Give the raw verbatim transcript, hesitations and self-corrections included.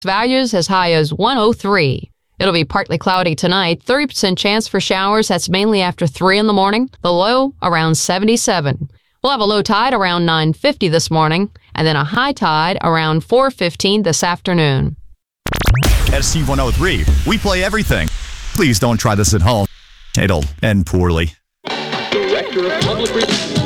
Values as high as one oh three. It'll be partly cloudy tonight, thirty percent chance for showers. That's mainly after three in the morning. The low around seventy-seven. We'll have a low tide around nine fifty this morning, and then a high tide around four fifteen this afternoon. S C one oh three, we play everything. Please don't try this at home. It'll end poorly. Director of Public Relations.